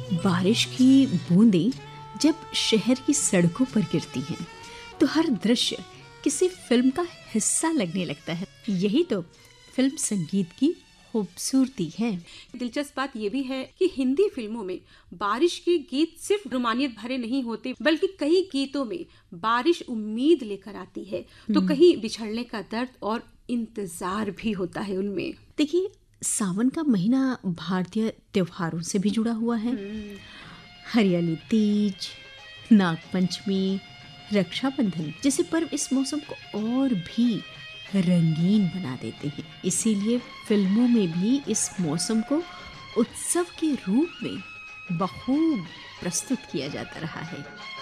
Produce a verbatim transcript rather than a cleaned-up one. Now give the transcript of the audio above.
बारिश की बूंदें जब शहर की सड़कों पर गिरती हैं तो हर दृश्य किसी फिल्म का हिस्सा लगने लगता है। यही तो फिल्म संगीत की खूबसूरती है। दिलचस्प बात यह भी है कि हिंदी फिल्मों में बारिश के गीत सिर्फ रोमानियत भरे नहीं होते, बल्कि कई गीतों में बारिश उम्मीद लेकर आती है, तो कहीं बिछड़ने का दर्द और इंतजार भी होता है उनमें। देखिए, सावन का महीना भारतीय त्योहारों से भी जुड़ा हुआ है। हरियाली तीज, नागपंचमी, रक्षाबंधन जैसे पर्व इस मौसम को और भी रंगीन बना देते हैं। इसीलिए फिल्मों में भी इस मौसम को उत्सव के रूप में बखूब प्रस्तुत किया जाता रहा है।